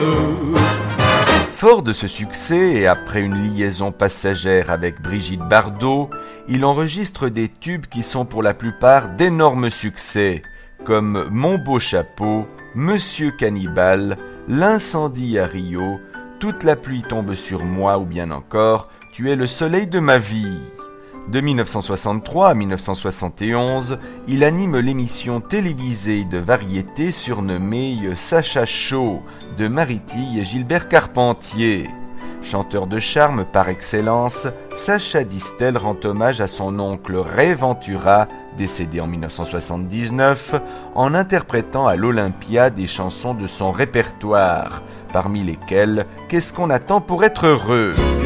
Fort de ce succès et après une liaison passagère avec Brigitte Bardot, il enregistre des tubes qui sont pour la plupart d'énormes succès, comme Mon beau chapeau, Monsieur Cannibale, L'incendie à Rio, Toute la pluie tombe sur moi ou bien encore Tu es le soleil de ma vie. De 1963 à 1971, il anime l'émission télévisée de variété surnommée Sacha Show de Marie-Tille et Gilbert Carpentier. Chanteur de charme par excellence, Sacha Distel rend hommage à son oncle Ray Ventura, décédé en 1979, en interprétant à l'Olympia des chansons de son répertoire, parmi lesquelles « Qu'est-ce qu'on attend pour être heureux ?»